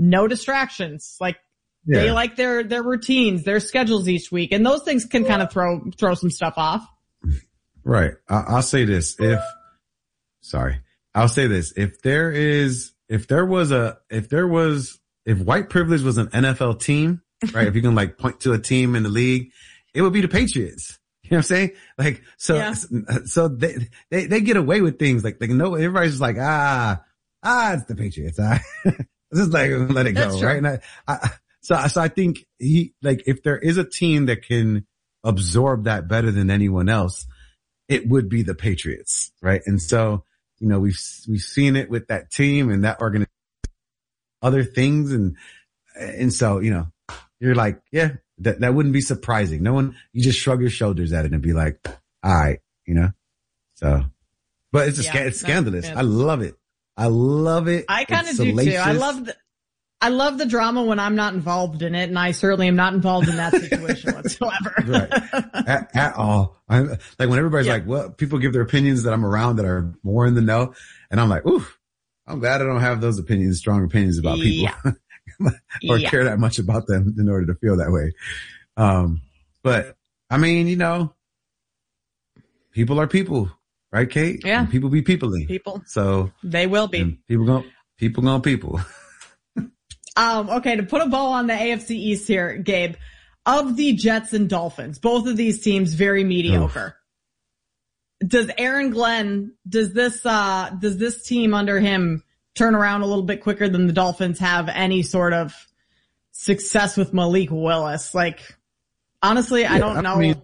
no distractions. Like, they like their routines, their schedules each week, and those things can kind of throw some stuff off. Right. I'll say this. If white privilege was an NFL team, right? If you can like point to a team in the league, it would be the Patriots. You know what I'm saying? Like, so they get away with things like no, everybody's just like, it's the Patriots. Just like, let it go. Right. And so I think if there is a team that can absorb that better than anyone else, it would be the Patriots. Right. And so, we've seen it with that team and that organization, other things. And so, you're like, that wouldn't be surprising. You just shrug your shoulders at it and be like, all right, so, but it's scandalous. I love it. I kind of do too. I love the drama when I'm not involved in it, and I certainly am not involved in that situation whatsoever. Right. At all. Like when everybody's like, well, people give their opinions that I'm around that are more in the know, and I'm like, oof, I'm glad I don't have those strong opinions about people. Or care that much about them in order to feel that way. But I mean, people are people, right, Kate? Yeah. And people be peopling. People. So they will be. People gonna people. Okay, to put a bow on the AFC East here, Gabe, of the Jets and Dolphins, both of these teams very mediocre. Does Aaron Glenn, does this team under him turn around a little bit quicker than the Dolphins have any sort of success with Malik Willis? Like, honestly, I don't know.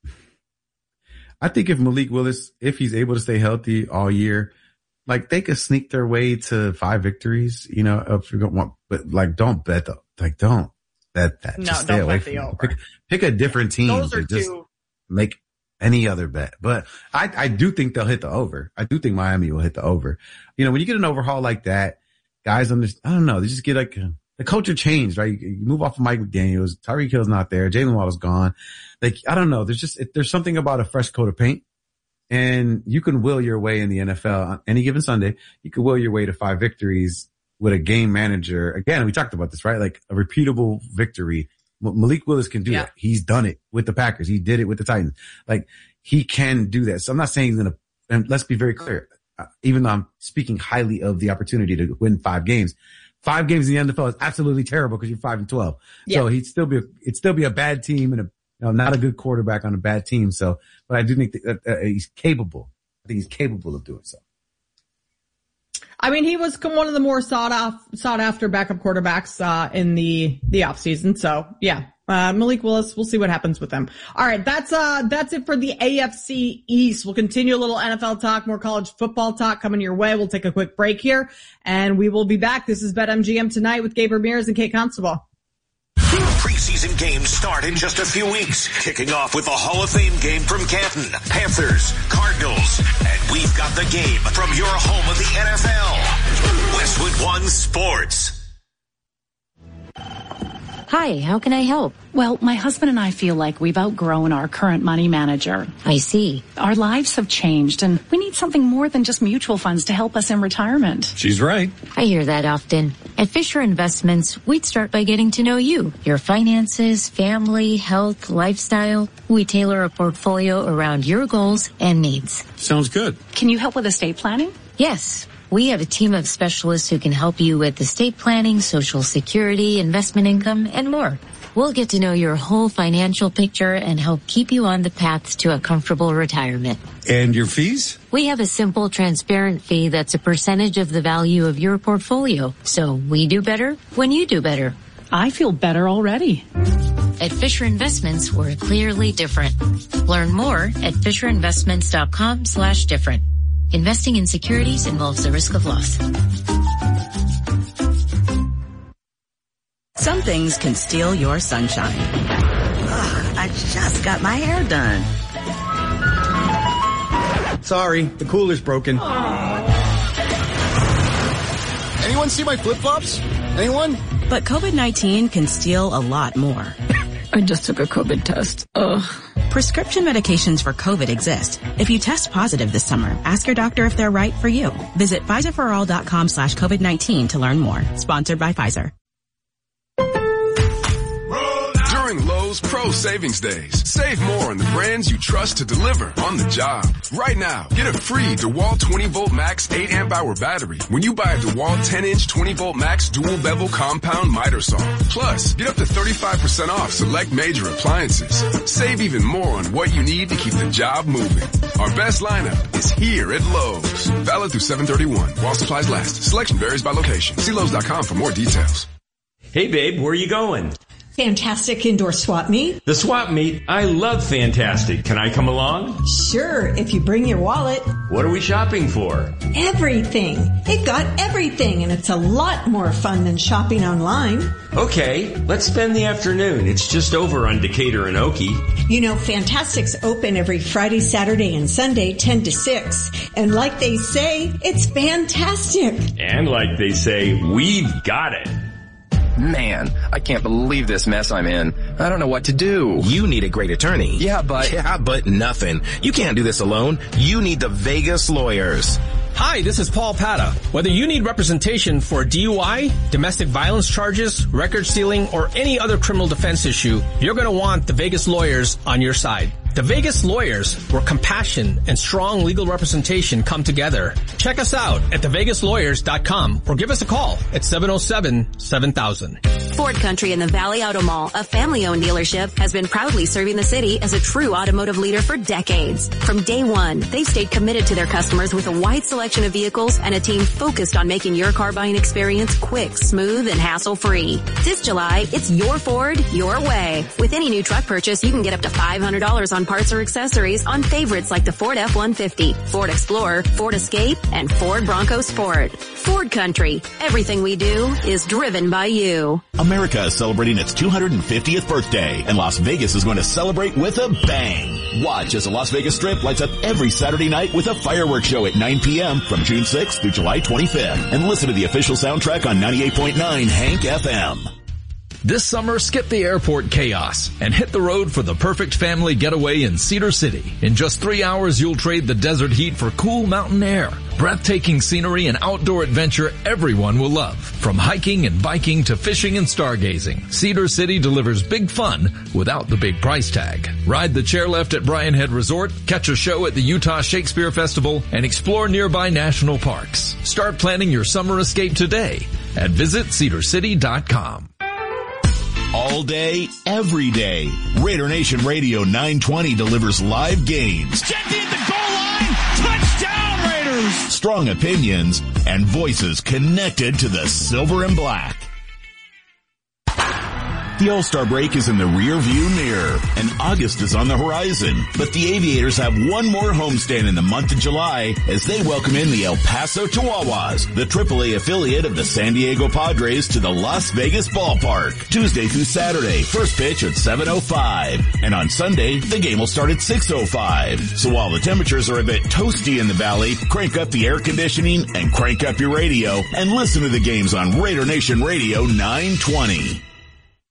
I think if Malik Willis, if he's able to stay healthy all year, like they could sneak their way to 5 victories, if you don't want, but like don't bet don't bet that. No, just stay don't away bet from the it. over. Pick a different team. Those are just make any other bet. But I do think they'll hit the over. I do think Miami will hit the over. When you get an overhaul like that, guys I don't know, they just get like the culture changed, right? You move off of Mike McDaniels, Tyreek Hill's not there, Jalen Waddle's gone. Like, I don't know. There's something about a fresh coat of paint. And you can will your way in the NFL on any given Sunday. You can will your way to 5 victories with a game manager. Again, we talked about this, right? Like a repeatable victory. Malik Willis can do that. He's done it with the Packers. He did it with the Titans. Like he can do that. So I'm not saying he's going to, and let's be very clear. Even though I'm speaking highly of the opportunity to win 5 games, 5 games in the NFL is absolutely terrible because you're 5-12. Yeah. So it'd still be a bad team and not a good quarterback on a bad team. So, but I do think that he's capable. I think he's capable of doing so. I mean, he was one of the more sought after backup quarterbacks in the offseason. So yeah, Malik Willis, we'll see what happens with them. All right, that's it for the AFC East. We'll continue a little NFL talk, more college football talk coming your way. We'll take a quick break here, and we will be back. This is BetMGM Tonight with Gabe Ramirez and Kate Constable. Preseason games start in just a few weeks, kicking off with the Hall of Fame game from Canton, Panthers, Cardinals, and we've got the game from your home of the NFL, Westwood One Sports. Hi, how can I help? Well, my husband and I feel like we've outgrown our current money manager. I see. Our lives have changed, and we need something more than just mutual funds to help us in retirement. She's right. I hear that often. At Fisher Investments, we'd start by getting to know you, your finances, family, health, lifestyle. We tailor a portfolio around your goals and needs. Sounds good. Can you help with estate planning? Yes. We have a team of specialists who can help you with estate planning, Social Security, investment income, and more. We'll get to know your whole financial picture and help keep you on the path to a comfortable retirement. And your fees? We have a simple, transparent fee that's a percentage of the value of your portfolio. So we do better when you do better. I feel better already. At Fisher Investments, we're clearly different. Learn more at FisherInvestments.com/different. Investing in securities involves the risk of loss. Some things can steal your sunshine. Ugh, I just got my hair done. Sorry, the cooler's broken. Anyone see my flip-flops? Anyone? But COVID-19 can steal a lot more. I just took a COVID test. Ugh. Prescription medications for COVID exist. If you test positive this summer, ask your doctor if they're right for you. Visit PfizerForAll.com/COVID-19 to learn more. Sponsored by Pfizer. Lowe's Pro Savings Days. Save more on the brands you trust to deliver on the job. Right now, get a free DeWalt 20-volt max 8-amp-hour battery when you buy a DeWalt 10-inch 20-volt max dual bevel compound miter saw. Plus, get up to 35% off select major appliances. Save even more on what you need to keep the job moving. Our best lineup is here at Lowe's. Valid through 7/31 while supplies last. Selection varies by location. See Lowe's.com for more details. Hey babe, where are you going? Fantastic Indoor Swap Meet. The Swap Meet? I love Fantastic. Can I come along? Sure, if you bring your wallet. What are we shopping for? Everything. It got everything, and it's a lot more fun than shopping online. Okay, let's spend the afternoon. It's just over on Decatur and Okie. You know, Fantastic's open every Friday, Saturday, and Sunday, 10 to 6. And like they say, it's fantastic. And like they say, we've got it. Man, I can't believe this mess I'm in. I don't know what to do. You need a great attorney. Yeah, but nothing. You can't do this alone. You need the Vegas Lawyers. Hi, this is Paul Pata. Whether you need representation for DUI, domestic violence charges, record stealing, or any other criminal defense issue, you're going to want the Vegas Lawyers on your side. The Vegas Lawyers, where compassion and strong legal representation come together. Check us out at thevegaslawyers.com or give us a call at 707-7000. Ford Country in the Valley Auto Mall, a family-owned dealership, has been proudly serving the city as a true automotive leader for decades. From day one, they've stayed committed to their customers with a wide selection of vehicles and a team focused on making your car buying experience quick, smooth, and hassle-free. This July, it's your Ford, your way. With any new truck purchase, you can get up to $500 on parts or accessories on favorites like the Ford F-150, Ford Explorer, Ford Escape, and Ford Bronco Sport. Ford Country. Everything we do is driven by you. America is celebrating its 250th birthday, and Las Vegas is going to celebrate with a bang. Watch as the Las Vegas Strip lights up every Saturday night with a fireworks show at 9 p.m. from June 6th through July 25th. And listen to the official soundtrack on 98.9 Hank FM. This summer, skip the airport chaos and hit the road for the perfect family getaway in Cedar City. In just 3 hours, you'll trade the desert heat for cool mountain air, breathtaking scenery, and outdoor adventure everyone will love. From hiking and biking to fishing and stargazing, Cedar City delivers big fun without the big price tag. Ride the chairlift at Bryan Head Resort, catch a show at the Utah Shakespeare Festival, and explore nearby national parks. Start planning your summer escape today at visitcedarcity.com. All day, every day, Raider Nation Radio 920 delivers live games. Jeffy at the goal line. Touchdown, Raiders. Strong opinions and voices connected to the silver and black. The All-Star break is in the rear-view mirror, and August is on the horizon. But the Aviators have one more homestand in the month of July as they welcome in the El Paso Chihuahuas, the AAA affiliate of the San Diego Padres, to the Las Vegas ballpark. Tuesday through Saturday, first pitch at 7:05. And on Sunday, the game will start at 6:05. So while the temperatures are a bit toasty in the valley, crank up the air conditioning and crank up your radio and listen to the games on Raider Nation Radio 920.